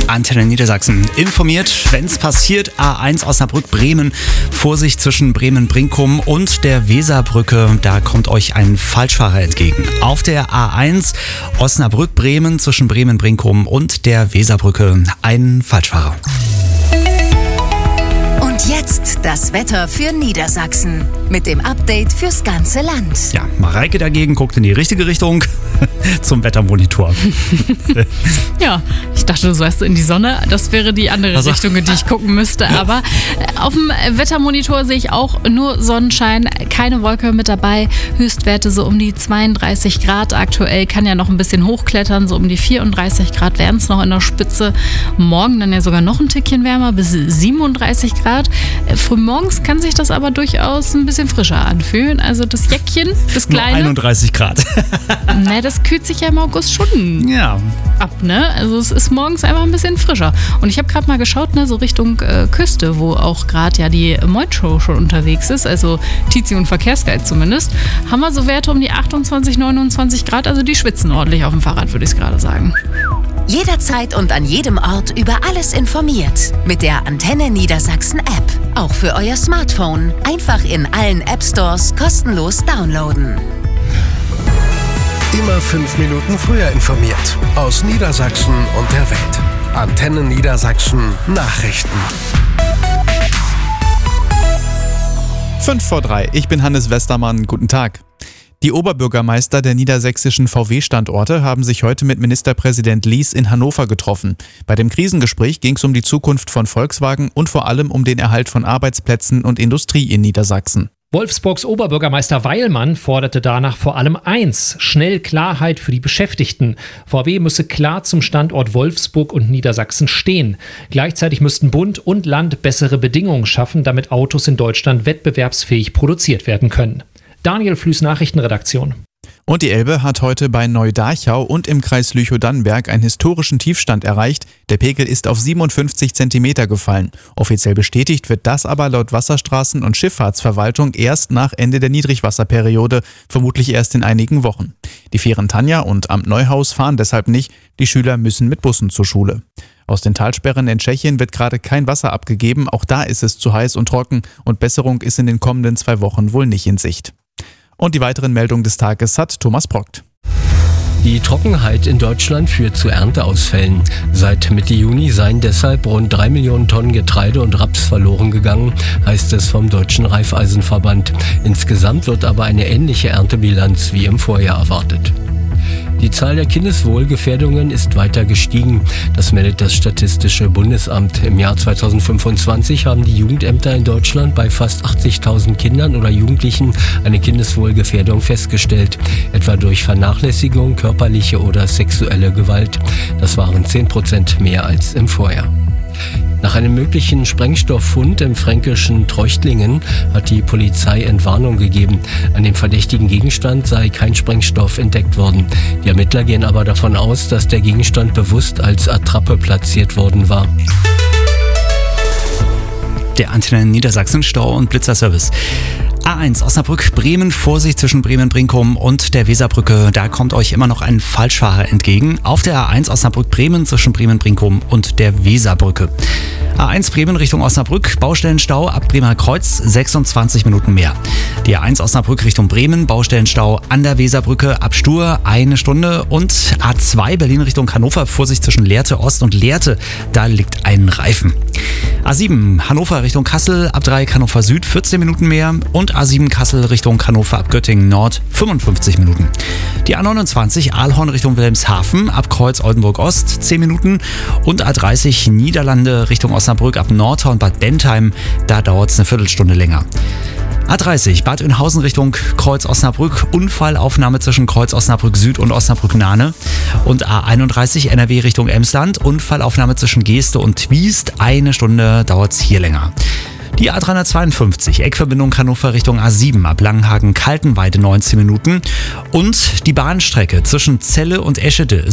Antenne Niedersachsen informiert, wenn es passiert. A1 Osnabrück-Bremen. Vorsicht zwischen Bremen-Brinkum und der Weserbrücke. Da kommt euch ein Falschfahrer entgegen. Auf der A1 Osnabrück-Bremen zwischen Bremen-Brinkum und der Weserbrücke ein Falschfahrer. Und jetzt das Wetter für Niedersachsen mit dem Update fürs ganze Land. Ja, Mareike dagegen guckt in die richtige Richtung zum Wettermonitor. Ja, ich dachte, du sagst in die Sonne. Das wäre die andere Richtung, in die ich gucken müsste. Aber auf dem Wettermonitor sehe ich auch nur Sonnenschein, keine Wolke mit dabei. Höchstwerte so um die 32 Grad. Aktuell kann ja noch ein bisschen hochklettern, so um die 34 Grad wären es noch in der Spitze. Morgen dann ja sogar noch ein Tickchen wärmer, bis 37 Grad. Frühmorgens kann sich das aber durchaus ein bisschen frischer anfühlen. Also das Jäckchen, das kleine. Nur 31 Grad. Ne, das kühlt sich ja im August schon ab, ne? Also es ist morgens einfach ein bisschen frischer. Und ich habe gerade mal geschaut, ne, so Richtung Küste, wo auch gerade ja die Moit-Show schon unterwegs ist, also Tizi und Verkehrsguide zumindest, haben wir so Werte um die 28, 29 Grad. Also die schwitzen ordentlich auf dem Fahrrad, würde ich es gerade sagen. Jederzeit und an jedem Ort über alles informiert. Mit der Antenne Niedersachsen App. Auch für euer Smartphone. Einfach in allen App-Stores kostenlos downloaden. Immer 5 Minuten früher informiert. Aus Niedersachsen und der Welt. Antenne Niedersachsen Nachrichten. 2:55. Ich bin Hannes Westermann. Guten Tag. Die Oberbürgermeister der niedersächsischen VW-Standorte haben sich heute mit Ministerpräsident Lies in Hannover getroffen. Bei dem Krisengespräch ging es um die Zukunft von Volkswagen und vor allem um den Erhalt von Arbeitsplätzen und Industrie in Niedersachsen. Wolfsburgs Oberbürgermeister Weilmann forderte danach vor allem eins: schnell Klarheit für die Beschäftigten. VW müsse klar zum Standort Wolfsburg und Niedersachsen stehen. Gleichzeitig müssten Bund und Land bessere Bedingungen schaffen, damit Autos in Deutschland wettbewerbsfähig produziert werden können. Daniel Flüß, Nachrichtenredaktion. Und die Elbe hat heute bei Neu-Darchau und im Kreis Lüchow-Dannenberg einen historischen Tiefstand erreicht. Der Pegel ist auf 57 Zentimeter gefallen. Offiziell bestätigt wird das aber laut Wasserstraßen- und Schifffahrtsverwaltung erst nach Ende der Niedrigwasserperiode, vermutlich erst in einigen Wochen. Die Fähren Tanja und Amt Neuhaus fahren deshalb nicht. Die Schüler müssen mit Bussen zur Schule. Aus den Talsperren in Tschechien wird gerade kein Wasser abgegeben. Auch da ist es zu heiß und trocken und Besserung ist in den kommenden 2 Wochen wohl nicht in Sicht. Und die weiteren Meldungen des Tages hat Thomas Brockt. Die Trockenheit in Deutschland führt zu Ernteausfällen. Seit Mitte Juni seien deshalb rund 3 Millionen Tonnen Getreide und Raps verloren gegangen, heißt es vom Deutschen Raiffeisenverband. Insgesamt wird aber eine ähnliche Erntebilanz wie im Vorjahr erwartet. Die Zahl der Kindeswohlgefährdungen ist weiter gestiegen. Das meldet das Statistische Bundesamt. Im Jahr 2025 haben die Jugendämter in Deutschland bei fast 80.000 Kindern oder Jugendlichen eine Kindeswohlgefährdung festgestellt. Etwa durch Vernachlässigung, körperliche oder sexuelle Gewalt. Das waren 10% mehr als im Vorjahr. Nach einem möglichen Sprengstofffund im fränkischen Treuchtlingen hat die Polizei Entwarnung gegeben. An dem verdächtigen Gegenstand sei kein Sprengstoff entdeckt worden. Die Ermittler gehen aber davon aus, dass der Gegenstand bewusst als Attrappe platziert worden war. Der Antenne Niedersachsen Stau- und Blitzerservice. A1 Osnabrück-Bremen, Vorsicht zwischen Bremen-Brinkum und der Weserbrücke. Da kommt euch immer noch ein Falschfahrer entgegen. Auf der A1 Osnabrück-Bremen zwischen Bremen-Brinkum und der Weserbrücke. A1 Bremen Richtung Osnabrück, Baustellenstau ab Bremer Kreuz, 26 Minuten mehr. Die A1 Osnabrück Richtung Bremen, Baustellenstau an der Weserbrücke ab Stur, 1 Stunde. Und A2 Berlin Richtung Hannover, Vorsicht zwischen Lehrte Ost und Lehrte, da liegt ein Reifen. A7 Hannover Richtung Kassel, ab Dreieck Hannover Süd, 14 Minuten mehr. Und A7 Kassel Richtung Hannover ab Göttingen Nord, 55 Minuten. Die A29 Aalhorn Richtung Wilhelmshaven, ab Kreuz Oldenburg Ost, 10 Minuten. Und A30 Niederlande Richtung Osnabrück ab Nordhorn Bad Bentheim, da dauert es eine Viertelstunde länger. A30 Bad Oeynhausen Richtung Kreuz Osnabrück, Unfallaufnahme zwischen Kreuz Osnabrück Süd und Osnabrück Nahne. Und A31 NRW Richtung Emsland, Unfallaufnahme zwischen Geeste und Twiest, 1 Stunde dauert es hier länger. Die A352, Eckverbindung Hannover Richtung A7 ab Langenhagen-Kaltenweide 19 Minuten. Und die Bahnstrecke zwischen Celle und Eschede